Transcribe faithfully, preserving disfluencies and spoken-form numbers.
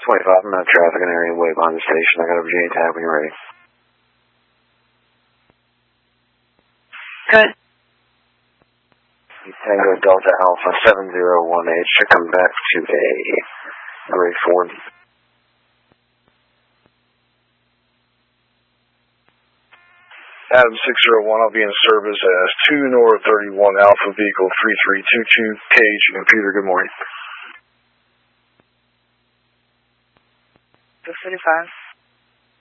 twenty-five, I'm at traffic and area way behind the station. I got a Virginia tab when you're ready. Good. Tango Delta Alpha seven zero one eight should come back to a Ray Ford. Adam six zero one, I'll be in service as two North thirty-one Alpha Vehicle three three two two, Cage, computer, good morning. six thirty-five.